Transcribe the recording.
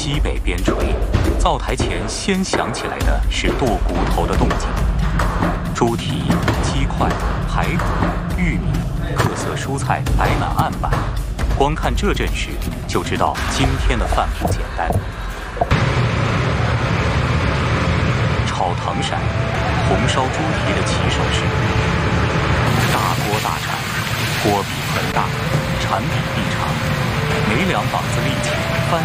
西北边陲，灶台前先响起来的是剁骨头的动静。猪蹄、鸡块、排骨、玉米、各色蔬菜摆满案板，光看这阵势就知道今天的饭不简单。炒糖鳝、红烧猪蹄的起手式，大锅大铲，锅比盆大，铲比地长，没两膀子力气翻